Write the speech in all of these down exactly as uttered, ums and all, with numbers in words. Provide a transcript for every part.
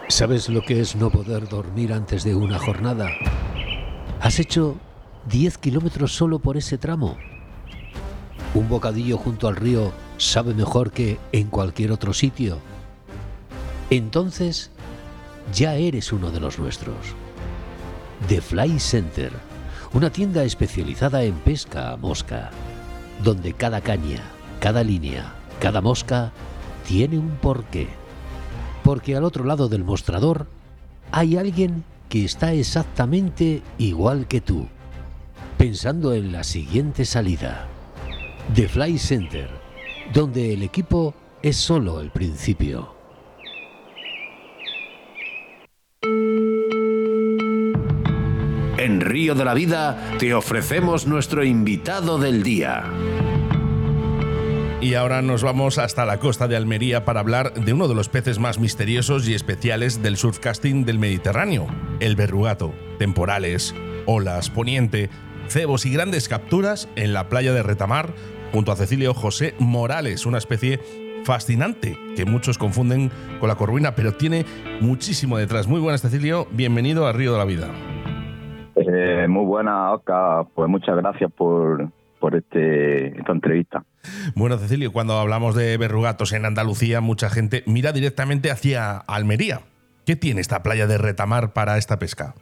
¿Sabes lo que es no poder dormir antes de una jornada? ¿Has hecho diez kilómetros solo por ese tramo? ¿Un bocadillo junto al río sabe mejor que en cualquier otro sitio? Entonces, ya eres uno de los nuestros. The Fly Center, una tienda especializada en pesca a mosca, donde cada caña, cada línea, cada mosca tiene un porqué. Porque al otro lado del mostrador hay alguien que está exactamente igual que tú, pensando en la siguiente salida. The Fly Center, donde el equipo es solo el principio. En Río de la Vida te ofrecemos nuestro invitado del día. Y ahora nos vamos hasta la costa de Almería para hablar de uno de los peces más misteriosos y especiales del surfcasting del Mediterráneo, el berrugato. Temporales, olas, poniente, cebos y grandes capturas en la playa de Retamar, junto a Cecilio José Morales, una especie fascinante que muchos confunden con la corvina, pero tiene muchísimo detrás. Muy buenas, Cecilio, bienvenido a Río de la Vida. Eh, muy buena, Oscar. Pues muchas gracias por, por este, esta entrevista. Bueno, Cecilio, cuando hablamos de berrugatos en Andalucía, mucha gente mira directamente hacia Almería. ¿Qué tiene esta playa de Retamar para esta pesca?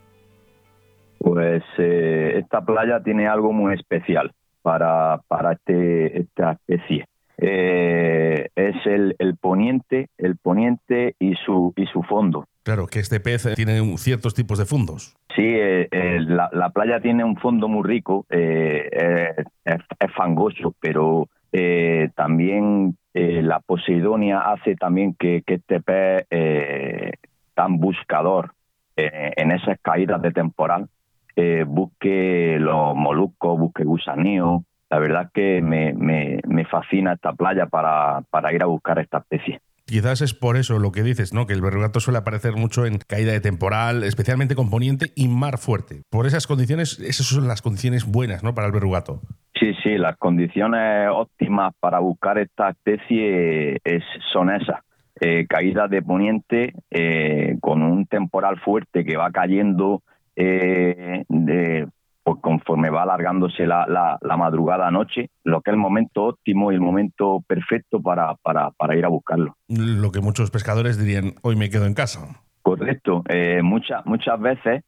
Pues eh, esta playa tiene algo muy especial para, para este, esta especie. Eh, es el, el poniente, el poniente y su, y su fondo. Claro, que este pez tiene ciertos tipos de fondos. Sí, eh, eh, la, la playa tiene un fondo muy rico, eh, eh, es, es fangoso, pero eh, también eh, la posidonia hace también que, que este pez eh, tan buscador eh, en esas caídas de temporal eh, busque los moluscos, busque gusaníos. La verdad es que me, me, me fascina esta playa para, para ir a buscar esta especie. Quizás es por eso lo que dices, ¿no? Que el berrugato suele aparecer mucho en caída de temporal, especialmente con poniente y mar fuerte. Por esas condiciones, esas son las condiciones buenas, ¿no? Para el berrugato. Sí, sí, las condiciones óptimas para buscar esta especie es, son esas. Eh, caídas de poniente eh, con un temporal fuerte que va cayendo eh, de, pues conforme va alargándose la, la, la madrugada a noche, lo que es el momento óptimo y el momento perfecto para, para, para ir a buscarlo. Lo que muchos pescadores dirían, hoy me quedo en casa. Correcto. Eh, muchas, muchas veces,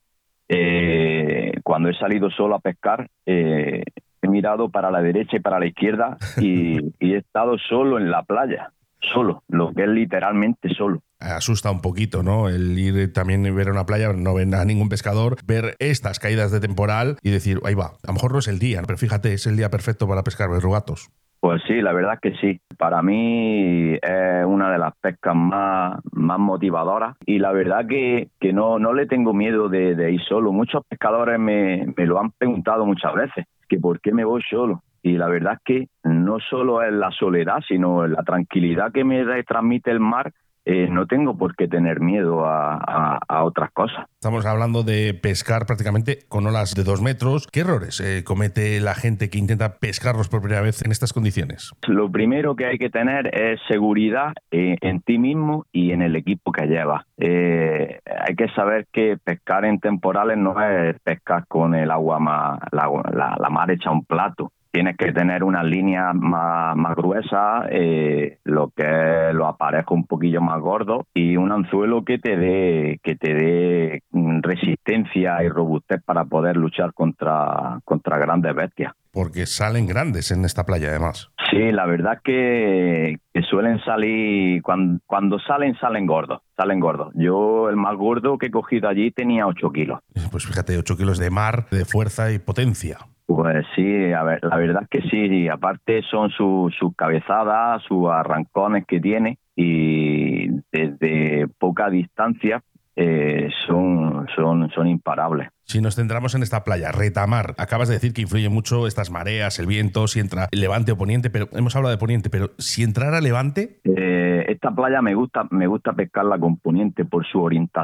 eh, cuando he salido solo a pescar, eh, he mirado para la derecha y para la izquierda y, y he estado solo en la playa. Solo, lo que es literalmente solo. Asusta un poquito, ¿no? El ir también a ver una playa, no ver a ningún pescador, ver estas caídas de temporal y decir, ahí va, a lo mejor no es el día, pero fíjate, es el día perfecto para pescar berrugatos. Pues sí, la verdad es que sí. Para mí es una de las pescas más, más motivadoras y la verdad que, que no, no le tengo miedo de, de ir solo. Muchos pescadores me, me lo han preguntado muchas veces, que por qué me voy solo. Y la verdad es que no solo es la soledad, sino la tranquilidad que me transmite el mar. Eh, no tengo por qué tener miedo a, a, a otras cosas. Estamos hablando de pescar prácticamente con olas de dos metros. ¿Qué errores eh, comete la gente que intenta pescarlos por primera vez en estas condiciones? Lo primero que hay que tener es seguridad eh, en ti mismo y en el equipo que llevas. Eh, hay que saber que pescar en temporales no es pescar con el agua más, la, la, la mar hecha un plato. Tienes que tener unas líneas más, más gruesas, eh, lo que es los aparejos un poquillo más gordos y un anzuelo que te dé que te dé resistencia y robustez para poder luchar contra, contra grandes bestias. Porque salen grandes en esta playa, además. Sí, la verdad es que, que suelen salir, cuando, cuando salen, salen gordos, salen gordos. Yo, el más gordo que he cogido allí tenía ocho kilos. Pues fíjate, ocho kilos de mar, de fuerza y potencia. Pues sí, a ver, la verdad es que sí, y aparte son sus su cabezadas, sus arrancones que tiene y desde poca distancia eh, son, son, son imparables. Si nos centramos en esta playa, Retamar, acabas de decir que influye mucho estas mareas, el viento, si entra levante o poniente, pero hemos hablado de poniente, pero si entrara levante... Eh, esta playa me gusta, me gusta pescarla con poniente por su orientación.